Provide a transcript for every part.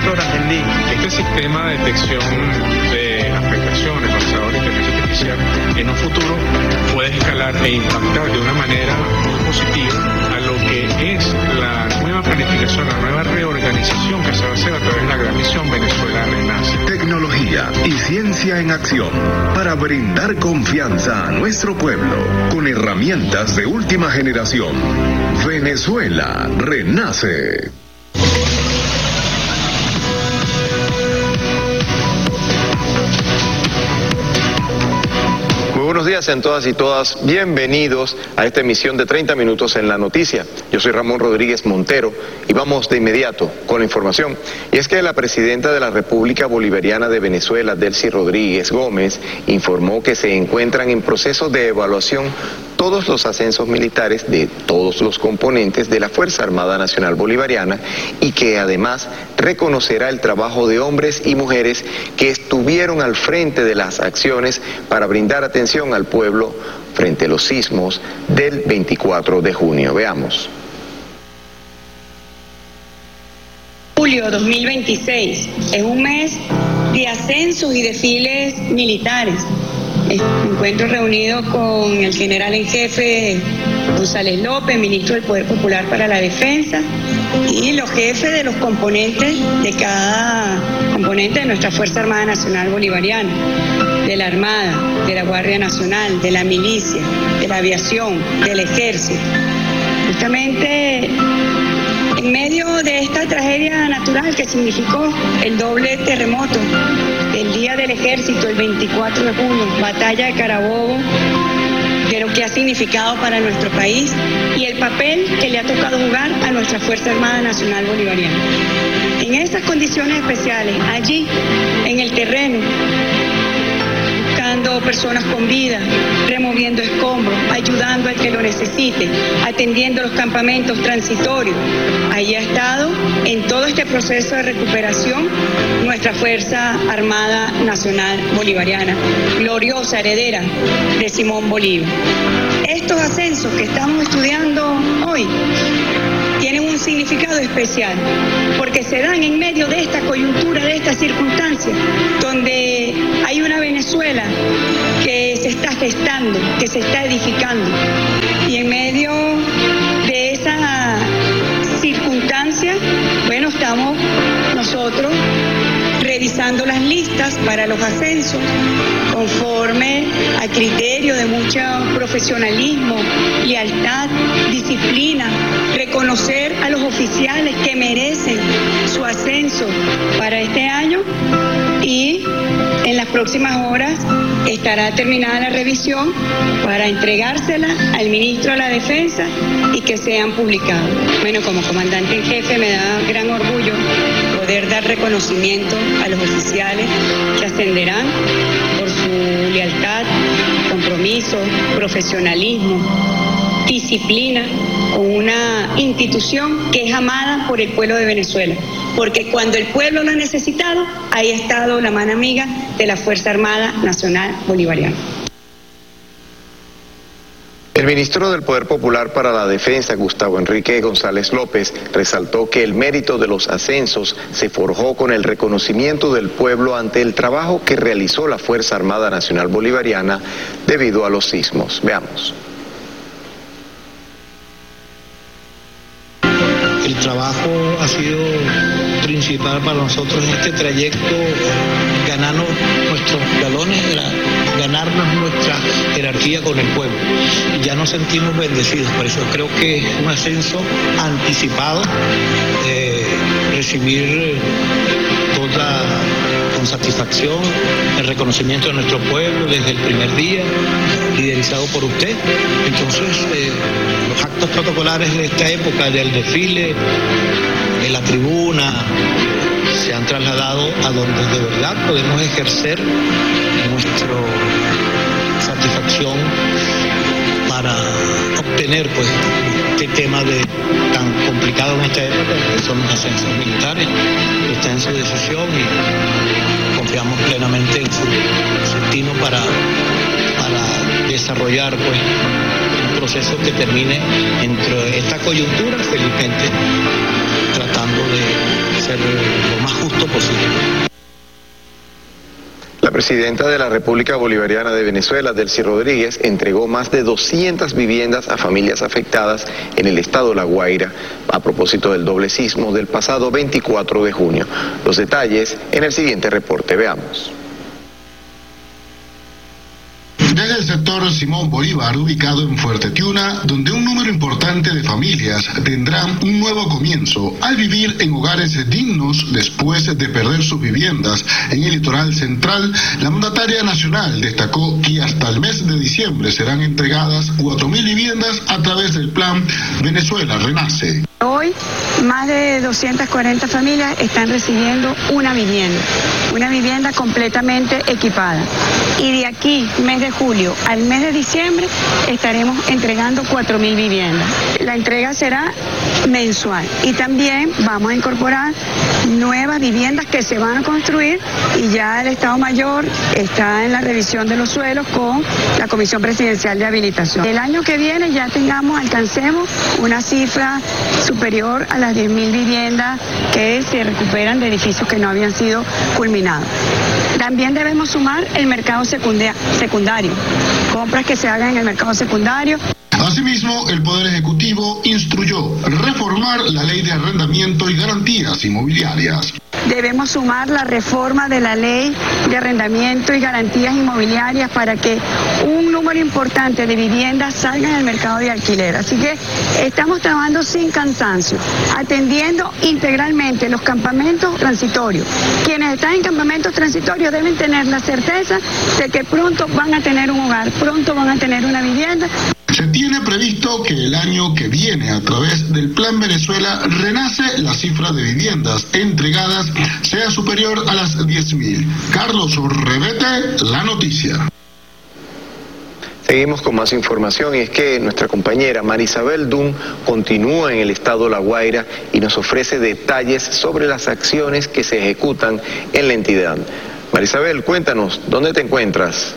Doctora Hendy, este sistema de detección de afectaciones basado en inteligencia artificial en un futuro puede escalar e impactar de una manera muy positiva a lo que es la nueva planificación, la nueva reorganización que se va a hacer a través de la gran misión Venezuela Renace. Tecnología y ciencia en acción para brindar confianza a nuestro pueblo con herramientas de última generación. Venezuela Renace. Buenos días, sean todas y todas bienvenidos a esta emisión de 30 minutos en la noticia. Yo soy Ramón Rodríguez Montero y vamos de inmediato con la información. Y es que la presidenta de la República Bolivariana de Venezuela, Delcy Rodríguez Gómez, informó que se encuentran en proceso de evaluación todos los ascensos militares de todos los componentes de la Fuerza Armada Nacional Bolivariana y que además reconocerá el trabajo de hombres y mujeres que estuvieron al frente de las acciones para brindar atención al pueblo frente a los sismos del 24 de junio. Veamos. Julio 2026 es un mes de ascensos y desfiles militares. Me encuentro reunido con el general en jefe González López, ministro del Poder Popular para la Defensa, y los jefes de los componentes de cada componente de nuestra Fuerza Armada Nacional Bolivariana, de la Armada, de la Guardia Nacional, de la Milicia, de la Aviación, del Ejército. Justamente en medio de esta tragedia natural que significó el doble terremoto, el Día del Ejército, el 24 de junio, Batalla de Carabobo, de lo que ha significado para nuestro país y el papel que le ha tocado jugar a nuestra Fuerza Armada Nacional Bolivariana. En esas condiciones especiales, allí, en el terreno, buscando personas con vida, removiendo escombros, ayudando al que lo necesite, atendiendo los campamentos transitorios. Ahí ha estado en todo este proceso de recuperación nuestra Fuerza Armada Nacional Bolivariana, gloriosa heredera de Simón Bolívar. Estos ascensos que estamos estudiando hoy tienen un significado especial, porque se dan en medio de esta coyuntura, de esta circunstancia, donde hay una Venezuela que se está gestando, que se está edificando, y en medio de esa circunstancia, bueno, estamos nosotros revisando las listas para los ascensos conforme a criterio de mucho profesionalismo, lealtad, disciplina, reconocer a los oficiales que merecen su ascenso para este año, y en las próximas horas estará terminada la revisión para entregársela al ministro de la Defensa y que sean publicados. Bueno, como comandante en jefe me da gran orgullo poder dar reconocimiento a los oficiales que ascenderán por su lealtad, compromiso, profesionalismo, disciplina con una institución que es amada por el pueblo de Venezuela, porque cuando el pueblo lo ha necesitado, ahí ha estado la mano amiga de la Fuerza Armada Nacional Bolivariana. El ministro del Poder Popular para la Defensa, Gustavo Enrique González López, resaltó que el mérito de los ascensos se forjó con el reconocimiento del pueblo ante el trabajo que realizó la Fuerza Armada Nacional Bolivariana debido a los sismos. Veamos. El trabajo ha sido principal para nosotros en este trayecto, ganarnos nuestros galones, ganarnos nuestra jerarquía con el pueblo. Ya nos sentimos bendecidos, por eso creo que es un ascenso anticipado, recibir con satisfacción el reconocimiento de nuestro pueblo desde el primer día, liderizado por usted. Entonces, los actos protocolares de esta época, del desfile, de la tribuna, se han trasladado a donde de verdad podemos ejercer nuestra satisfacción para obtener pues este tema tan complicado en esta época, que son los ascensos militares. Está en su decisión y confiamos plenamente en su destino para desarrollar pues un proceso que termine entre esta coyuntura, felizmente tratando de ser lo más justo presidenta de la República Bolivariana de Venezuela, Delcy Rodríguez, entregó más de 200 viviendas a familias afectadas en el estado La Guaira a propósito del doble sismo del pasado 24 de junio. Los detalles en el siguiente reporte. Veamos. Desde el sector Simón Bolívar, ubicado en Fuerte Tiuna, donde un número importante de familias tendrán un nuevo comienzo al vivir en hogares dignos después de perder sus viviendas en el litoral central, la mandataria nacional destacó que hasta el mes de diciembre serán entregadas 4.000 viviendas a través del plan Venezuela Renace. Hoy, más de 240 familias están recibiendo una vivienda completamente equipada. Y de aquí, mes de julio al mes de diciembre, estaremos entregando 4.000 viviendas. La entrega será mensual y también vamos a incorporar nuevas viviendas que se van a construir y ya el Estado Mayor está en la revisión de los suelos con la Comisión Presidencial de Habilitación. El año que viene ya alcancemos una cifra superior a las 10.000 viviendas que se recuperan de edificios que no habían sido culminados. También debemos sumar el mercado secundario, compras que se hagan en el mercado secundario. Asimismo, el Poder Ejecutivo instruyó reformar la Ley de Arrendamiento y Garantías Inmobiliarias. Debemos sumar la reforma de la Ley de Arrendamiento y Garantías Inmobiliarias para que un número importante de viviendas salgan al mercado de alquiler. Así que estamos trabajando sin cansancio, atendiendo integralmente los campamentos transitorios. Quienes están en campamentos transitorios deben tener la certeza de que pronto van a tener un hogar, pronto van a tener una vivienda. Se tiene previsto que el año que viene, a través del Plan Venezuela Renace, la cifra de viviendas entregadas sea superior a las 10.000. Carlos Revete, La Noticia. Seguimos con más información y es que nuestra compañera Marisabel Dunn continúa en el estado La Guaira y nos ofrece detalles sobre las acciones que se ejecutan en la entidad. Marisabel, cuéntanos, ¿dónde te encuentras?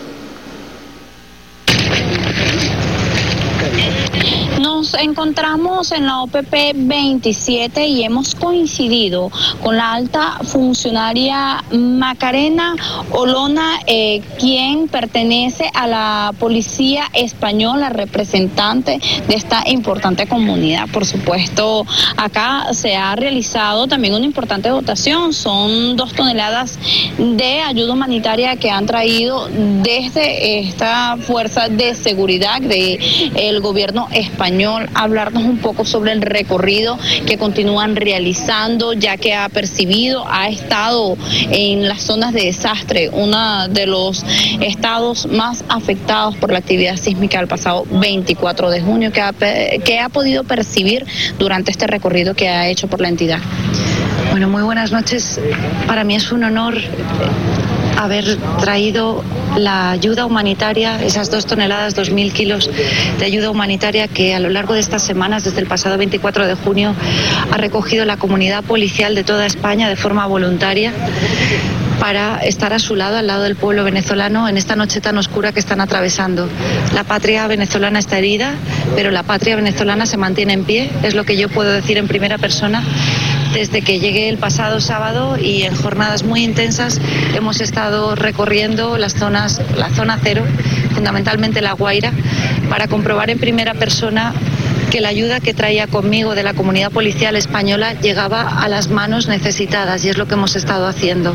Nos encontramos en la OPP 27 y hemos coincidido con la alta funcionaria Macarena Olona, quien pertenece a la Policía Española, representante de esta importante comunidad. Por supuesto, acá se ha realizado también una importante dotación, son 2 toneladas de ayuda humanitaria que han traído desde esta fuerza de seguridad del gobierno español. Hablarnos un poco sobre el recorrido que continúan realizando, ya que ha estado en las zonas de desastre, uno de los estados más afectados por la actividad sísmica el pasado 24 de junio, que ha podido percibir durante este recorrido que ha hecho por la entidad. Bueno, muy buenas noches. Para mí es un honor haber traído la ayuda humanitaria, esas 2 toneladas, 2.000 kilos de ayuda humanitaria que a lo largo de estas semanas, desde el pasado 24 de junio, ha recogido la comunidad policial de toda España de forma voluntaria para estar a su lado, al lado del pueblo venezolano, en esta noche tan oscura que están atravesando. La patria venezolana está herida, pero la patria venezolana se mantiene en pie, es lo que yo puedo decir en primera persona. Desde que llegué el pasado sábado y en jornadas muy intensas hemos estado recorriendo la zona cero, fundamentalmente La Guaira, para comprobar en primera persona que la ayuda que traía conmigo de la comunidad policial española llegaba a las manos necesitadas, y es lo que hemos estado haciendo.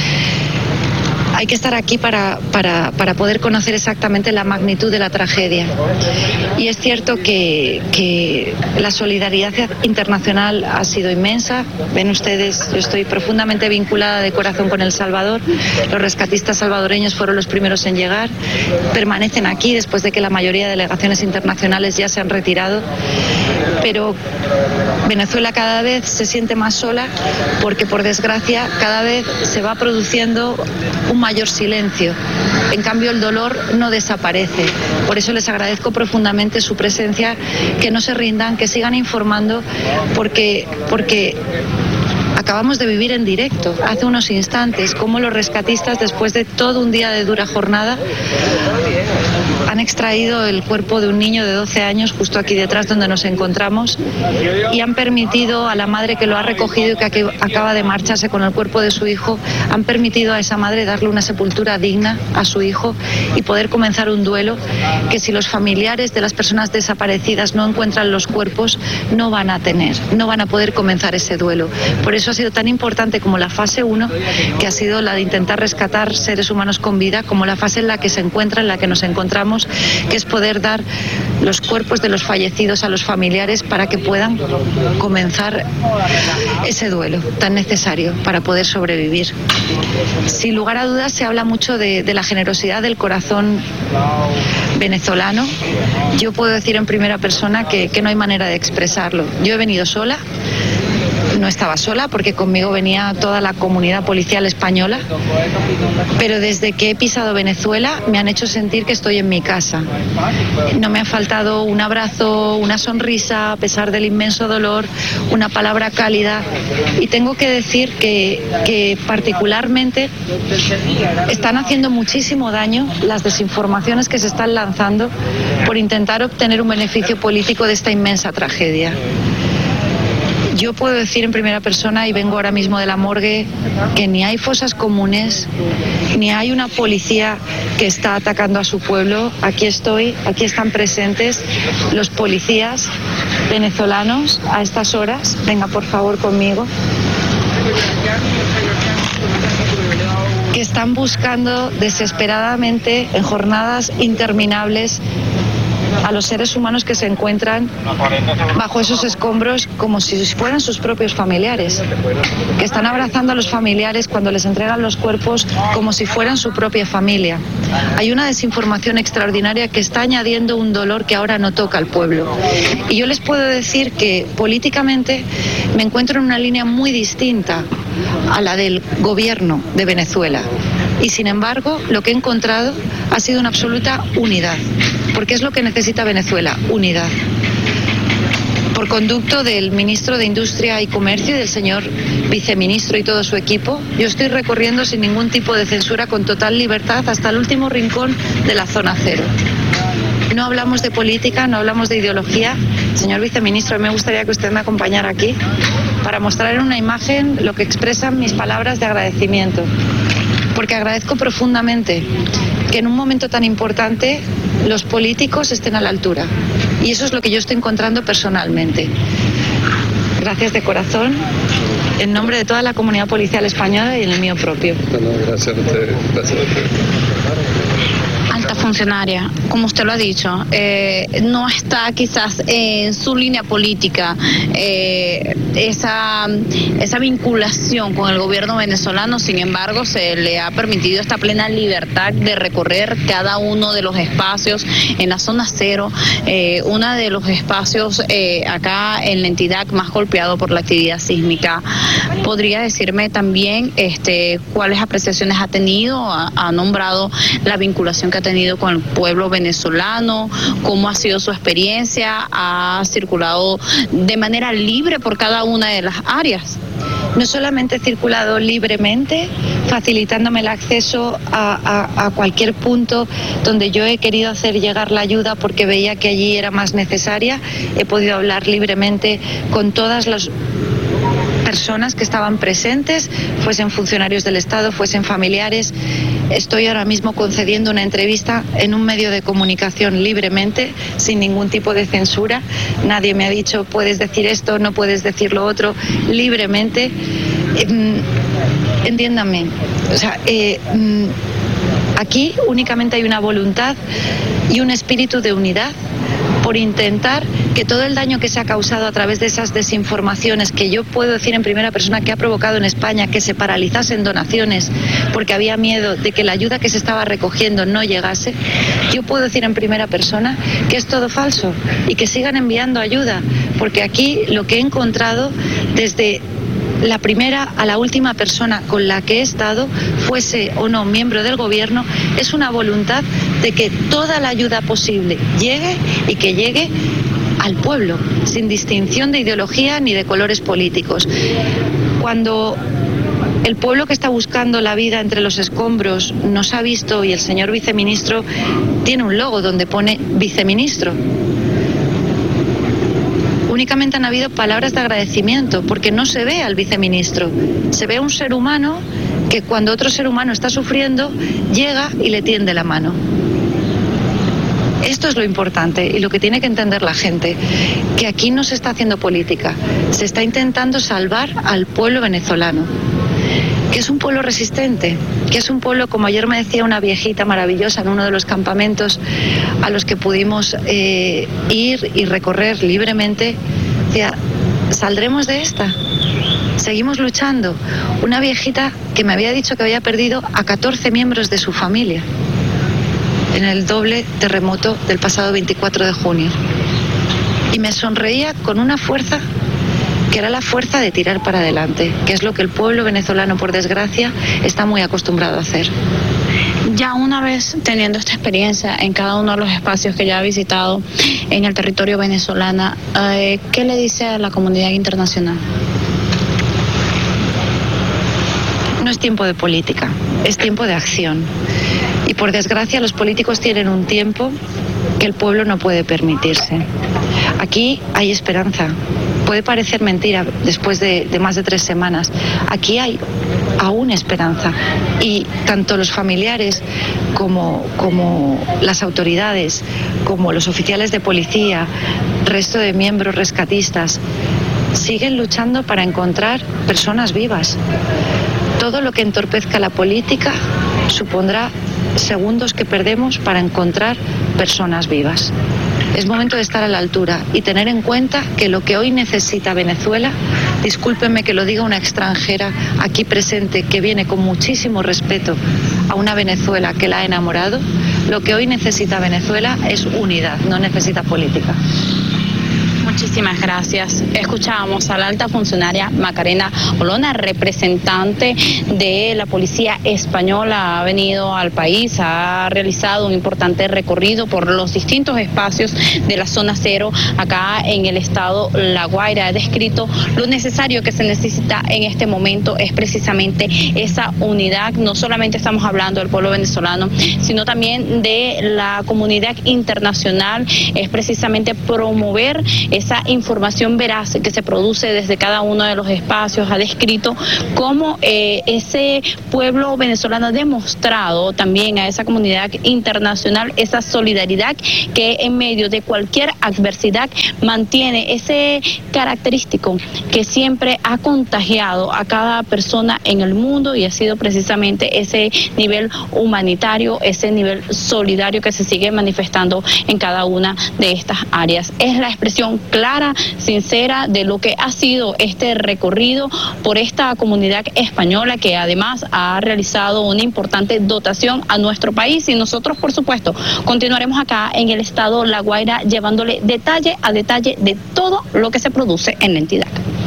Hay que estar aquí para poder conocer exactamente la magnitud de la tragedia. Y es cierto que la solidaridad internacional ha sido inmensa. Ven ustedes, yo estoy profundamente vinculada de corazón con El Salvador. Los rescatistas salvadoreños fueron los primeros en llegar. Permanecen aquí después de que la mayoría de delegaciones internacionales ya se han retirado. Pero Venezuela cada vez se siente más sola porque, por desgracia, cada vez se va produciendo un mayor silencio. En cambio, el dolor no desaparece. Por eso les agradezco profundamente su presencia, que no se rindan, que sigan informando, porque acabamos de vivir en directo hace unos instantes cómo los rescatistas, después de todo un día de dura jornada, han extraído el cuerpo de un niño de 12 años justo aquí detrás donde nos encontramos y han permitido a la madre que lo ha recogido y que acaba de marcharse con el cuerpo de su hijo, han permitido a esa madre darle una sepultura digna a su hijo y poder comenzar un duelo que, si los familiares de las personas desaparecidas no encuentran los cuerpos, no van a poder comenzar ese duelo. Por eso ha sido tan importante como la fase 1, que ha sido la de intentar rescatar seres humanos con vida, como la fase en la que se encuentra, en la que nos encontramos, que es poder dar los cuerpos de los fallecidos a los familiares para que puedan comenzar ese duelo tan necesario para poder sobrevivir. Sin lugar a dudas se habla mucho de la generosidad del corazón venezolano. Yo puedo decir en primera persona que no hay manera de expresarlo. Yo he venido sola. No estaba sola porque conmigo venía toda la comunidad policial española, pero desde que he pisado Venezuela me han hecho sentir que estoy en mi casa. No me ha faltado un abrazo, una sonrisa a pesar del inmenso dolor, una palabra cálida, y tengo que decir que particularmente están haciendo muchísimo daño las desinformaciones que se están lanzando por intentar obtener un beneficio político de esta inmensa tragedia. Yo puedo decir en primera persona, y vengo ahora mismo de la morgue, que ni hay fosas comunes, ni hay una policía que está atacando a su pueblo. Aquí estoy, aquí están presentes los policías venezolanos a estas horas. Venga, por favor, conmigo. Que están buscando desesperadamente, en jornadas interminables, a los seres humanos que se encuentran bajo esos escombros como si fueran sus propios familiares, que están abrazando a los familiares cuando les entregan los cuerpos como si fueran su propia familia. Hay una desinformación extraordinaria que está añadiendo un dolor que ahora no toca al pueblo. Y yo les puedo decir que políticamente me encuentro en una línea muy distinta a la del gobierno de Venezuela. Y sin embargo, lo que he encontrado ha sido una absoluta unidad, porque es lo que necesita Venezuela, unidad. Por conducto del ministro de Industria y Comercio y del señor viceministro y todo su equipo, yo estoy recorriendo sin ningún tipo de censura, con total libertad, hasta el último rincón de la zona cero. No hablamos de política, no hablamos de ideología. Señor viceministro, me gustaría que usted me acompañara aquí para mostrar en una imagen lo que expresan mis palabras de agradecimiento. Porque agradezco profundamente que en un momento tan importante los políticos estén a la altura. Y eso es lo que yo estoy encontrando personalmente. Gracias de corazón, en nombre de toda la comunidad policial española y en el mío propio. Gracias a usted. Alta funcionaria, como usted lo ha dicho, no está quizás en su línea política esa vinculación con el gobierno venezolano. Sin embargo, se le ha permitido esta plena libertad de recorrer cada uno de los espacios en la zona cero, uno de los espacios acá en la entidad más golpeado por la actividad sísmica. ¿Podría decirme también cuáles apreciaciones ha tenido? Ha nombrado la vinculación que ha tenido con el pueblo venezolano, cómo ha sido su experiencia, ha circulado de manera libre por cada una de las áreas. No solamente he circulado libremente, facilitándome el acceso a cualquier punto donde yo he querido hacer llegar la ayuda porque veía que allí era más necesaria. He podido hablar libremente con todas las personas que estaban presentes, fuesen funcionarios del Estado, fuesen familiares. Estoy ahora mismo concediendo una entrevista en un medio de comunicación libremente, sin ningún tipo de censura. Nadie me ha dicho puedes decir esto, no puedes decir lo otro, libremente. Entiéndanme, o sea, aquí únicamente hay una voluntad y un espíritu de unidad por intentar que todo el daño que se ha causado a través de esas desinformaciones, que yo puedo decir en primera persona que ha provocado en España que se paralizasen donaciones porque había miedo de que la ayuda que se estaba recogiendo no llegase, yo puedo decir en primera persona que es todo falso y que sigan enviando ayuda, porque aquí lo que he encontrado desde la primera a la última persona con la que he estado, fuese o no miembro del gobierno, es una voluntad de que toda la ayuda posible llegue y que llegue al pueblo, sin distinción de ideología ni de colores políticos. Cuando el pueblo que está buscando la vida entre los escombros nos ha visto, y el señor viceministro tiene un logo donde pone viceministro, únicamente han habido palabras de agradecimiento, porque no se ve al viceministro, se ve a un ser humano que cuando otro ser humano está sufriendo, llega y le tiende la mano. Esto es lo importante y lo que tiene que entender la gente, que aquí no se está haciendo política, se está intentando salvar al pueblo venezolano, que es un pueblo resistente, que es un pueblo, como ayer me decía una viejita maravillosa en uno de los campamentos a los que pudimos ir y recorrer libremente, decía, saldremos de esta, seguimos luchando. Una viejita que me había dicho que había perdido a 14 miembros de su familia en el doble terremoto del pasado 24 de junio. Y me sonreía con una fuerza que era la fuerza de tirar para adelante, que es lo que el pueblo venezolano, por desgracia, está muy acostumbrado a hacer. Ya una vez teniendo esta experiencia en cada uno de los espacios que ya ha visitado en el territorio venezolano, ¿qué le dice a la comunidad internacional? No es tiempo de política, es tiempo de acción. Y por desgracia los políticos tienen un tiempo que el pueblo no puede permitirse. Aquí hay esperanza. Puede parecer mentira después de más de 3 semanas. Aquí hay aún esperanza. Y tanto los familiares como las autoridades, como los oficiales de policía, resto de miembros rescatistas, siguen luchando para encontrar personas vivas. Todo lo que entorpezca la política supondrá segundos que perdemos para encontrar personas vivas. Es momento de estar a la altura y tener en cuenta que lo que hoy necesita Venezuela, discúlpenme que lo diga una extranjera aquí presente que viene con muchísimo respeto a una Venezuela que la ha enamorado, lo que hoy necesita Venezuela es unidad, no necesita política. Muchísimas gracias. Escuchábamos a la alta funcionaria Macarena Olona, representante de la policía española. Ha venido al país, ha realizado un importante recorrido por los distintos espacios de la zona cero acá en el estado La Guaira. Ha descrito lo necesario que se necesita en este momento, es precisamente esa unidad. No solamente estamos hablando del pueblo venezolano, sino también de la comunidad internacional. Es precisamente promover esa información veraz que se produce desde cada uno de los espacios. Ha descrito cómo ese pueblo venezolano ha demostrado también a esa comunidad internacional esa solidaridad que en medio de cualquier adversidad mantiene ese característico que siempre ha contagiado a cada persona en el mundo, y ha sido precisamente ese nivel humanitario, ese nivel solidario que se sigue manifestando en cada una de estas áreas. Es la expresión clara, sincera de lo que ha sido este recorrido por esta comunidad española, que además ha realizado una importante dotación a nuestro país, y nosotros por supuesto continuaremos acá en el estado La Guaira llevándole detalle a detalle de todo lo que se produce en la entidad.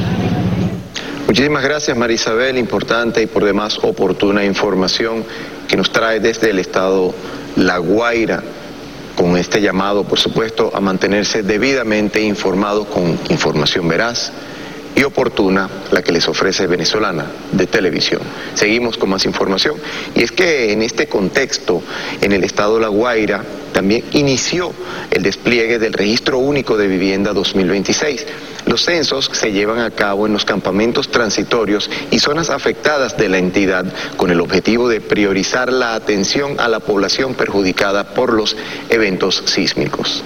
Muchísimas gracias, María Isabel, importante y por demás oportuna información que nos trae desde el estado La Guaira, con este llamado, por supuesto, a mantenerse debidamente informados con información veraz y oportuna, la que les ofrece Venezolana de Televisión. Seguimos con más información, y es que en este contexto, en el estado La Guaira, también inició el despliegue del Registro Único de Vivienda 2026. Los censos se llevan a cabo en los campamentos transitorios y zonas afectadas de la entidad, con el objetivo de priorizar la atención a la población perjudicada por los eventos sísmicos.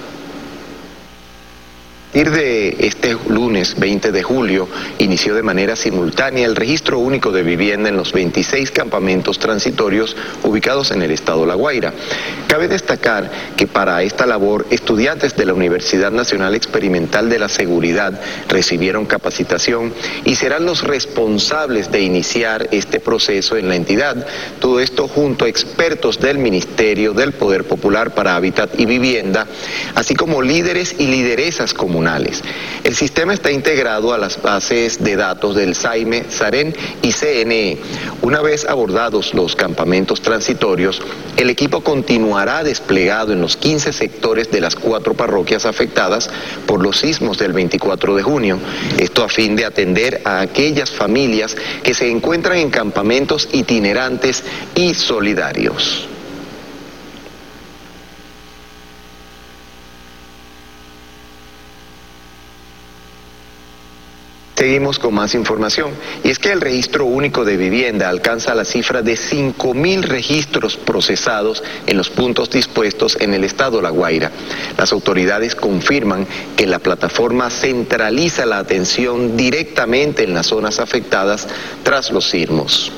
A partir de este lunes 20 de julio inició de manera simultánea el Registro Único de Vivienda en los 26 campamentos transitorios ubicados en el estado La Guaira. Cabe destacar que para esta labor estudiantes de la Universidad Nacional Experimental de la Seguridad recibieron capacitación y serán los responsables de iniciar este proceso en la entidad. Todo esto junto a expertos del Ministerio del Poder Popular para Hábitat y Vivienda, así como líderes y lideresas comunitarias comunales. El sistema está integrado a las bases de datos del SAIME, SAREN y CNE. Una vez abordados los campamentos transitorios, el equipo continuará desplegado en los 15 sectores de las 4 parroquias afectadas por los sismos del 24 de junio. Esto a fin de atender a aquellas familias que se encuentran en campamentos itinerantes y solidarios. Seguimos con más información, y es que el registro único de vivienda alcanza la cifra de 5.000 registros procesados en los puntos dispuestos en el estado La Guaira. Las autoridades confirman que la plataforma centraliza la atención directamente en las zonas afectadas tras los sismos.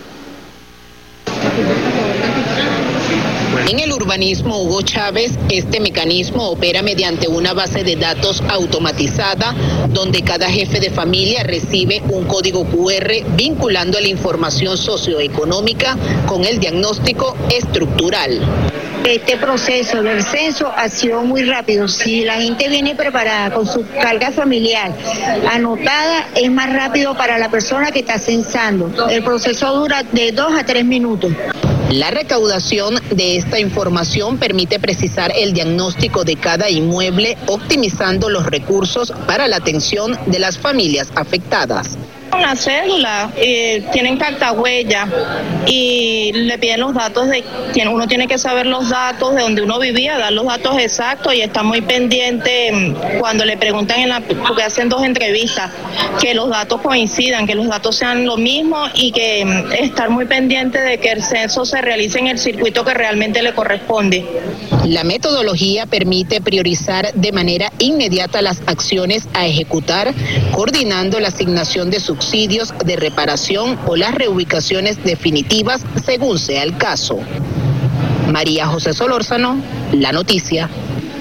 En el urbanismo Hugo Chávez, este mecanismo opera mediante una base de datos automatizada donde cada jefe de familia recibe un código QR vinculando la información socioeconómica con el diagnóstico estructural. Este proceso del censo ha sido muy rápido. Si la gente viene preparada con su carga familiar anotada, es más rápido para la persona que está censando. El proceso dura de 2 a 3 minutos. La recaudación de esta información permite precisar el diagnóstico de cada inmueble, optimizando los recursos para la atención de las familias afectadas. Con la cédula tienen cartahuella y le piden los datos uno tiene que saber los datos de donde uno vivía, dar los datos exactos, y está muy pendiente cuando le preguntan porque hacen 2 entrevistas, que los datos coincidan, que los datos sean lo mismo, y que estar muy pendiente de que el censo se realice en el circuito que realmente le corresponde. La metodología permite priorizar de manera inmediata las acciones a ejecutar, coordinando la asignación de subsidios de reparación o las reubicaciones definitivas según sea el caso. María José Solórzano, La Noticia.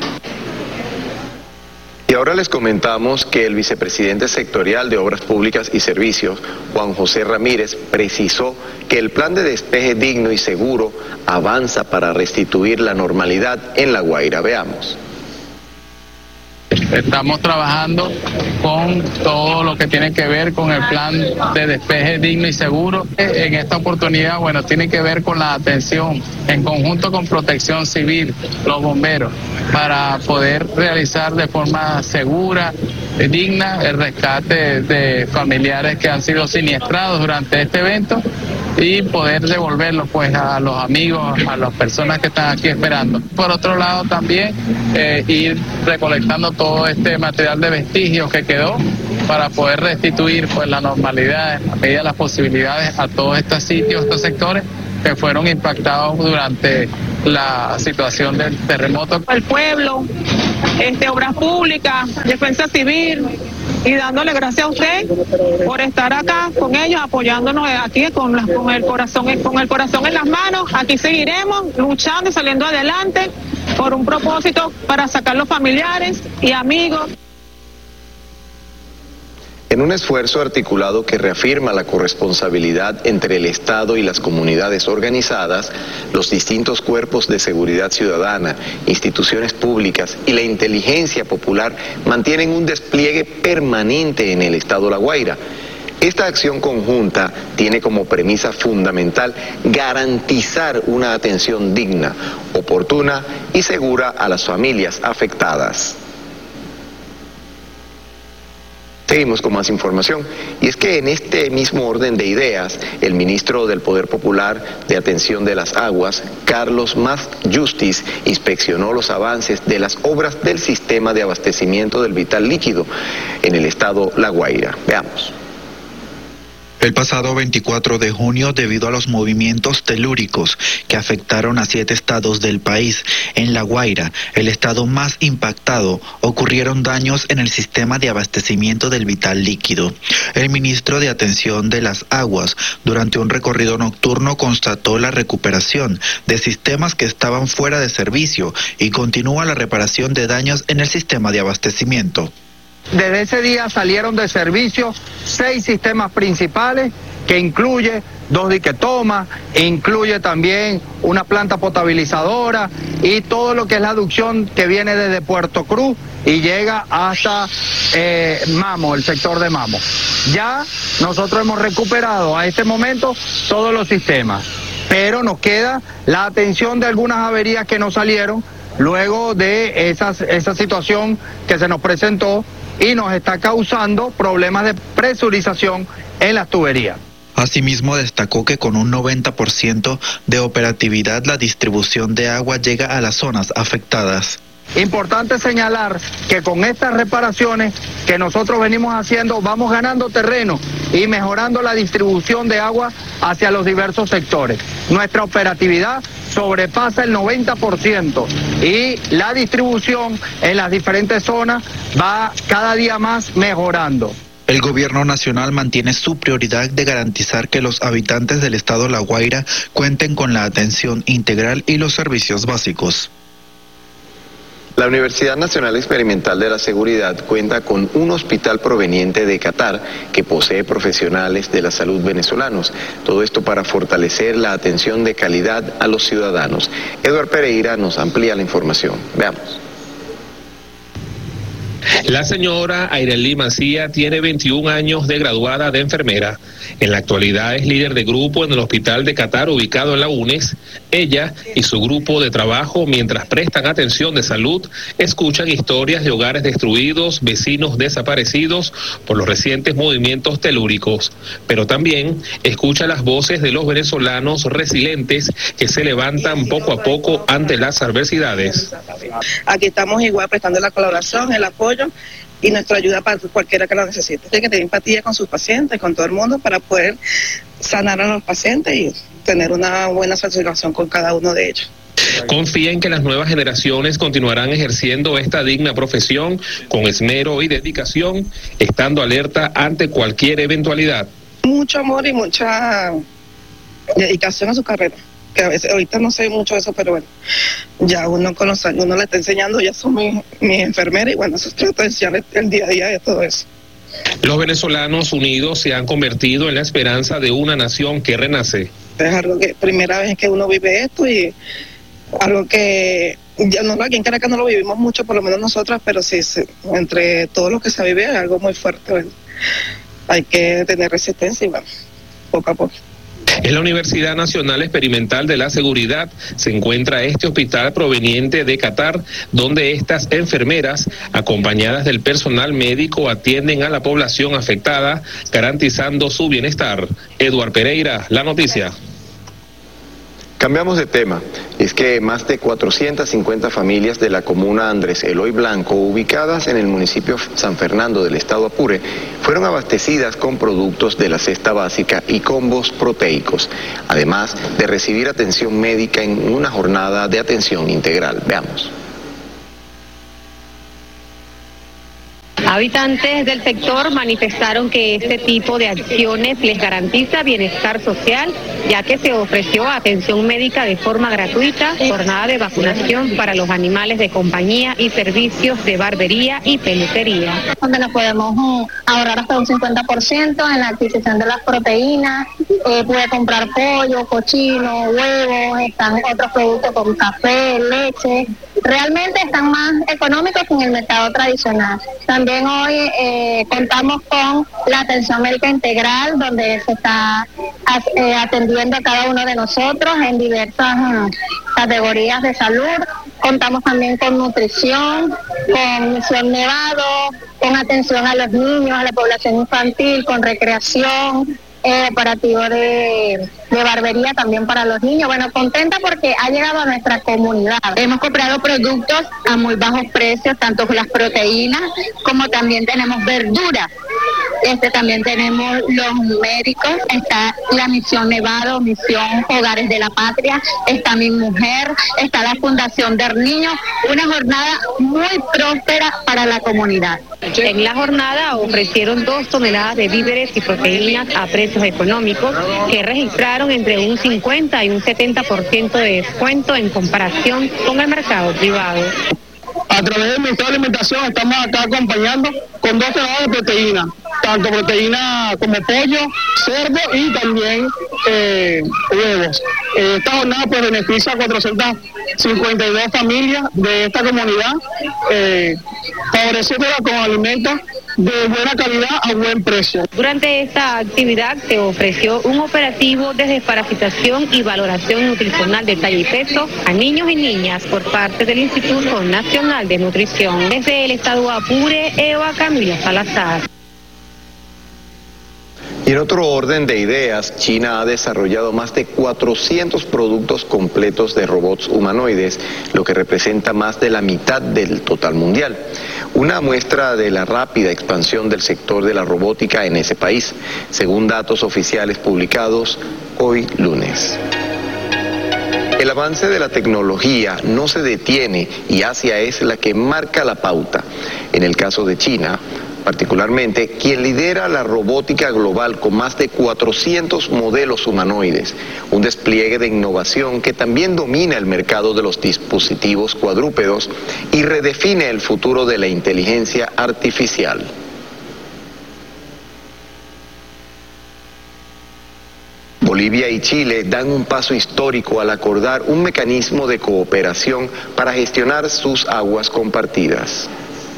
Y ahora les comentamos que el vicepresidente sectorial de Obras Públicas y Servicios, Juan José Ramírez, precisó que el plan de despeje digno y seguro avanza para restituir la normalidad en La Guaira. Veamos. Estamos trabajando con todo lo que tiene que ver con el plan de despeje digno y seguro. En esta oportunidad, tiene que ver con la atención en conjunto con Protección Civil, los bomberos, para poder realizar de forma segura, digna, el rescate de familiares que han sido siniestrados durante este evento y poder devolverlos a los amigos, a las personas que están aquí esperando. Por otro lado también ir recolectando todo este material de vestigios que quedó para poder restituir la normalidad a medida de las posibilidades a todos estos sitios, estos sectores que fueron impactados durante la situación del terremoto. El pueblo, Obras Públicas, Defensa Civil, y dándole gracias a usted por estar acá con ellos, apoyándonos aquí con el corazón en las manos. Aquí seguiremos luchando y saliendo adelante por un propósito para sacar los familiares y amigos. En un esfuerzo articulado que reafirma la corresponsabilidad entre el Estado y las comunidades organizadas, los distintos cuerpos de seguridad ciudadana, instituciones públicas y la inteligencia popular mantienen un despliegue permanente en el Estado La Guaira. Esta acción conjunta tiene como premisa fundamental garantizar una atención digna, oportuna y segura a las familias afectadas. Seguimos con más información, y es que en este mismo orden de ideas, el ministro del Poder Popular de Atención de las Aguas, Carlos Mas Justiz, inspeccionó los avances de las obras del sistema de abastecimiento del vital líquido en el estado La Guaira. Veamos. El pasado 24 de junio, debido a los movimientos telúricos que afectaron a 7 estados del país, en La Guaira, el estado más impactado, ocurrieron daños en el sistema de abastecimiento del vital líquido. El ministro de Atención de las Aguas, durante un recorrido nocturno, constató la recuperación de sistemas que estaban fuera de servicio y continúa la reparación de daños en el sistema de abastecimiento. Desde ese día salieron de servicio 6 sistemas principales, que incluye 2 diquetomas, incluye también una planta potabilizadora y todo lo que es la aducción que viene desde Puerto Cruz y llega hasta Mamo, el sector de Mamo. Ya nosotros hemos recuperado a este momento todos los sistemas, pero nos queda la atención de algunas averías que nos salieron luego de esa situación que se nos presentó y nos está causando problemas de presurización en las tuberías. Asimismo, destacó que con un 90% de operatividad la distribución de agua llega a las zonas afectadas. Importante señalar que con estas reparaciones que nosotros venimos haciendo vamos ganando terreno y mejorando la distribución de agua hacia los diversos sectores. Nuestra operatividad sobrepasa el 90% y la distribución en las diferentes zonas va cada día más mejorando. El gobierno nacional mantiene su prioridad de garantizar que los habitantes del estado La Guaira cuenten con la atención integral y los servicios básicos. La Universidad Nacional Experimental de la Seguridad cuenta con un hospital proveniente de Qatar que posee profesionales de la salud venezolanos. Todo esto para fortalecer la atención de calidad a los ciudadanos. Eduard Pereira nos amplía la información. Veamos. La señora Aireli Macía tiene 21 años de graduada de enfermera. En la actualidad es líder de grupo en el hospital de Qatar ubicado en la UNES. Ella y su grupo de trabajo, mientras prestan atención de salud, escuchan historias de hogares destruidos, vecinos desaparecidos por los recientes movimientos telúricos. Pero también escucha las voces de los venezolanos resilientes que se levantan poco a poco ante las adversidades. Aquí estamos igual prestando la colaboración, el apoyo y nuestra ayuda para cualquiera que lo necesite. Tiene que tener empatía con sus pacientes, con todo el mundo, para poder sanar a los pacientes y tener una buena satisfacción con cada uno de ellos. Confía en que las nuevas generaciones continuarán ejerciendo esta digna profesión con esmero y dedicación, estando alerta ante cualquier eventualidad. Mucho amor y mucha dedicación a su carrera. Que a veces, ahorita no sé mucho de eso, pero bueno, ya uno con los años, uno le está enseñando, ya son mi enfermera y bueno, eso trato de enseñarle el día a día de todo eso. Los venezolanos unidos se han convertido en la esperanza de una nación que renace. Es algo que primera vez que uno vive esto y algo que ya no, aquí en Caracas no lo vivimos mucho, por lo menos nosotras, pero sí, entre todos los que se vive es algo muy fuerte. Bueno, hay que tener resistencia y bueno, poco a poco. En la Universidad Nacional Experimental de la Seguridad se encuentra este hospital proveniente de Qatar, donde estas enfermeras, acompañadas del personal médico, atienden a la población afectada, garantizando su bienestar. Eduard Pereira, La Noticia. Cambiamos de tema. Es que más de 450 familias de la comuna Andrés Eloy Blanco, ubicadas en el municipio San Fernando del estado Apure, fueron abastecidas con productos de la cesta básica y combos proteicos, además de recibir atención médica en una jornada de atención integral. Veamos. Habitantes del sector manifestaron que este tipo de acciones les garantiza bienestar social, ya que se ofreció atención médica de forma gratuita, jornada de vacunación para los animales de compañía y servicios de barbería y peluquería. Donde nos podemos ahorrar hasta un 50% en la adquisición de las proteínas, puede comprar pollo, cochino, huevos, están otros productos como café, leche. Realmente están más económicos que en el mercado tradicional. También hoy contamos con la atención médica integral, donde se está atendiendo a cada uno de nosotros en diversas categorías de salud. Contamos también con nutrición, con misión nevado, con atención a los niños, a la población infantil, con recreación, operativo de barbería también para los niños. Bueno, contenta porque ha llegado a nuestra comunidad. Hemos comprado productos a muy bajos precios, tanto las proteínas como también tenemos verduras. También tenemos los médicos, está la Misión Nevado, Misión Hogares de la Patria, está Mi Mujer, está la Fundación del Niño, una jornada muy próspera para la comunidad. En la jornada ofrecieron 2 toneladas de víveres y proteínas a precios económicos que registraron entre un 50 y un 70% de descuento en comparación con el mercado privado. A través del Ministerio de Alimentación estamos acá acompañando con 2 toneladas de proteína, tanto proteína como pollo, cerdo y también huevos. Esta jornada pues beneficia a 400 52 familias de esta comunidad, favoreciéndola con alimentos de buena calidad a buen precio. Durante esta actividad se ofreció un operativo de desparasitación y valoración nutricional de talla y peso a niños y niñas por parte del Instituto Nacional de Nutrición. Desde el estado Apure, Eva Camila Salazar. Y en otro orden de ideas, China ha desarrollado más de 400 productos completos de robots humanoides, lo que representa más de la mitad del total mundial. Una muestra de la rápida expansión del sector de la robótica en ese país, según datos oficiales publicados hoy lunes. El avance de la tecnología no se detiene y Asia es la que marca la pauta. En el caso de China, particularmente, quien lidera la robótica global con más de 400 modelos humanoides, un despliegue de innovación que también domina el mercado de los dispositivos cuadrúpedos y redefine el futuro de la inteligencia artificial. Bolivia y Chile dan un paso histórico al acordar un mecanismo de cooperación para gestionar sus aguas compartidas.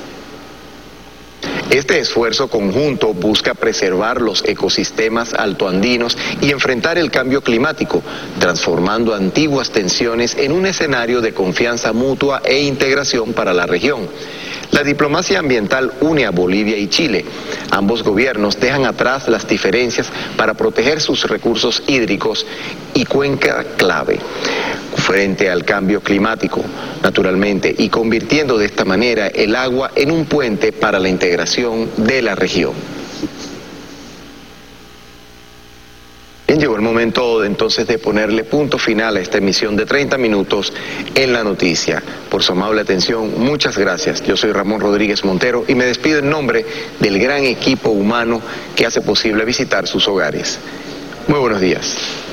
Este esfuerzo conjunto busca preservar los ecosistemas altoandinos y enfrentar el cambio climático, transformando antiguas tensiones en un escenario de confianza mutua e integración para la región. La diplomacia ambiental une a Bolivia y Chile. Ambos gobiernos dejan atrás las diferencias para proteger sus recursos hídricos y cuenca clave frente al cambio climático, naturalmente, y convirtiendo de esta manera el agua en un puente para la integración de la región. Bien, llegó el momento entonces de ponerle punto final a esta emisión de 30 minutos en la noticia. Por su amable atención, muchas gracias. Yo soy Ramón Rodríguez Montero y me despido en nombre del gran equipo humano que hace posible visitar sus hogares. Muy buenos días.